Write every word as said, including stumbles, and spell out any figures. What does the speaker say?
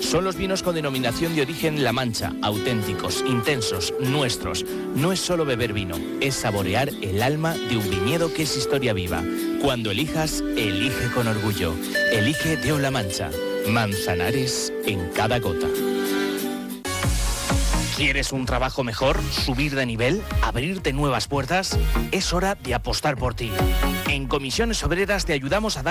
Son los vinos con denominación de origen La Mancha, auténticos, intensos, nuestros. No es solo beber vino, es saborear el alma de un viñedo que es historia viva. Cuando elijas, elige con orgullo. Elige Deo La Mancha. Manzanares en cada gota. ¿Quieres un trabajo mejor? ¿Subir de nivel? ¿Abrirte nuevas puertas? Es hora de apostar por ti. En Comisiones Obreras te ayudamos a dar